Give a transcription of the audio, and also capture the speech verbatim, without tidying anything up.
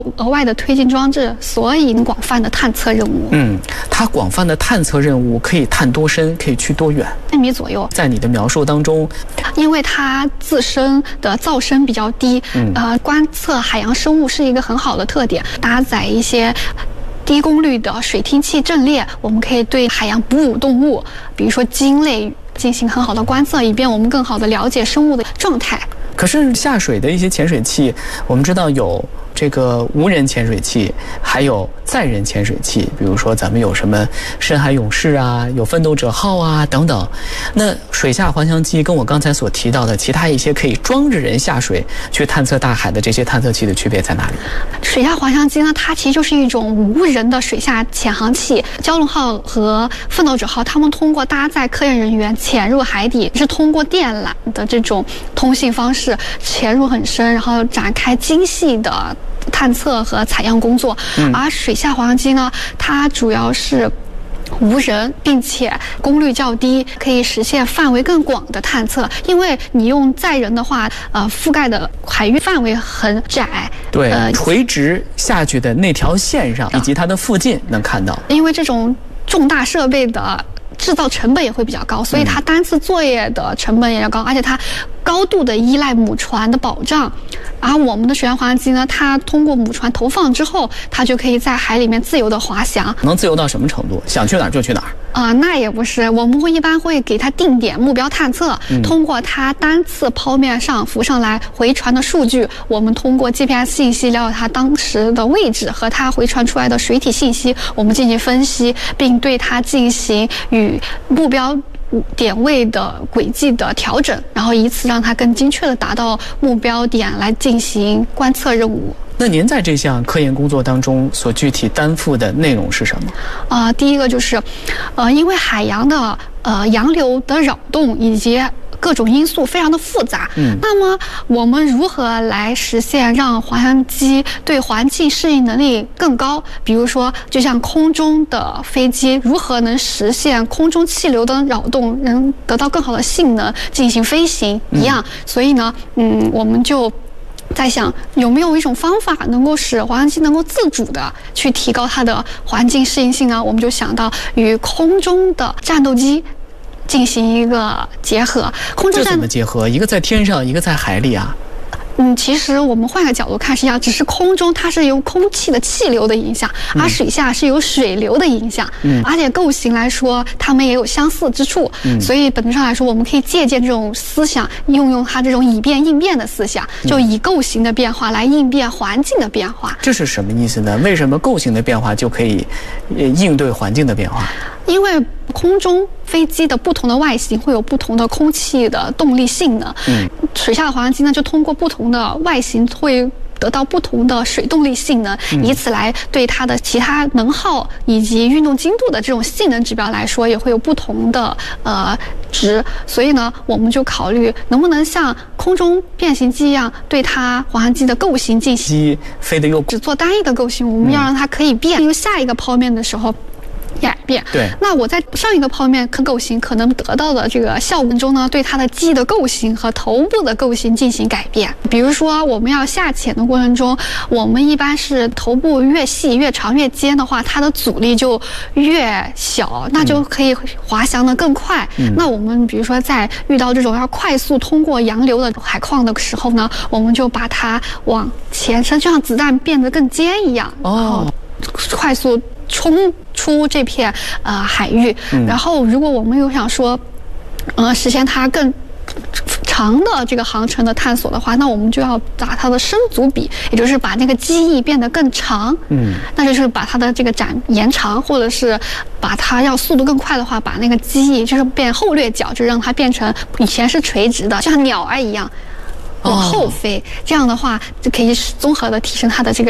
额外的推进装置，所以广泛的探测任务。 嗯，它广泛的探测任务可以探多深，可以去多远？ 一米左右。 在你的描述当中， 因为它自身的噪声比较低，嗯、呃，观测海洋生物是一个很好的特点。搭载一些低功率的水听器阵列，我们可以对海洋哺乳动物，比如说鲸类进行很好的观测，以便我们更好的了解生物的状态。 可是下水的一些潜水器，我们知道有这个无人潜水器，还有载人潜水器，比如说咱们有什么深海勇士啊，有奋斗者号啊等等。那水下滑翔机跟我刚才所提到的其他一些可以装着人下水去探测大海的这些探测器的区别在哪里？ 水下滑翔机呢，它其实就是一种无人的水下潜航器。蛟龙号和奋斗者号，他们通过搭载科研人员潜入海底，是通过电缆的这种通信方式潜入很深，然后展开精细的探测和采样工作。嗯、而水下滑翔机呢，它主要是无人，并且功率较低，可以实现范围更广的探测。因为你用载人的话，呃，覆盖的海域范围很窄。 对，呃，垂直下去的那条线上以及它的附近能看到。 因为这种重大设备的制造成本也会比较高，所以它单次作业的成本也要高，而且它高度的依赖母船的保障。而我们的水下滑翔机呢，它通过母船投放之后，它就可以在海里面自由的滑翔。 能自由到什么程度？想去哪儿就去哪儿？ 啊、呃，那也不是，我们会一般会给它定点目标探测，嗯、通过它单次剖面上浮上来回传的数据，我们通过 G P S 信息了解它当时的位置和它回传出来的水体信息，我们进行分析，并对它进行与目标点位的轨迹的调整，然后以此让它更精确的达到目标点来进行观测任务。 那您在这项科研工作当中所具体担负的内容是什么？ 啊、呃，第一个就是，呃，因为海洋的呃洋流的扰动以及各种因素非常的复杂，嗯，那么我们如何来实现让滑翔机对环境适应能力更高？比如说，就像空中的飞机如何能实现空中气流的扰动，能得到更好的性能进行飞行一样。嗯、所以呢，嗯，我们就在想有没有一种方法能够使滑翔机能够自主的去提高它的环境适应性呢？我们就想到与空中的战斗机进行一个结合。空中战这怎么结合？一个在天上，一个在海里啊。 嗯，其实我们换个角度看是一样，只是空中它是由空气的气流的影响，而水下是由水流的影响。嗯，而且构型来说，它们也有相似之处。嗯，所以本质上来说，我们可以借鉴这种思想，应用它这种以变应变的思想，就以构型的变化来应变环境的变化。 这是什么意思呢？为什么构型的变化就可以应对环境的变化？ 因为空中飞机的不同的外形会有不同的空气的动力性能，嗯，水下的滑翔机呢，就通过不同的外形会得到不同的水动力性能，嗯、以此来对它的其他能耗以及运动精度的这种性能指标来说，也会有不同的呃值。所以呢，我们就考虑能不能像空中变形机一样，对它滑翔机的构型进行飞得又只做单一的构型，我们要让它可以变，因为下一个抛面的时候改变。 对， 那我在上一个剖面构型可能得到的这个效果中呢，对它的机的构型和头部的构型进行改变。比如说，我们要下潜的过程中，我们一般是头部越细、越长、越尖的话，它的阻力就越小，那就可以滑翔得更快。嗯、那我们比如说在遇到这种要快速通过洋流的海况的时候呢，我们就把它往前伸，就像子弹变得更尖一样，哦，快速冲出这片呃海域。嗯、然后，如果我们又想说，呃，实现它更长的这个航程的探索的话，那我们就要把它的伸阻比，也就是把那个机翼变得更长。嗯，那就是把它的这个展延长，或者是把它要速度更快的话，把那个机翼就是变后掠角，就让它变成以前是垂直的，像鸟儿一样往后飞。哦、这样的话就可以综合的提升它的这个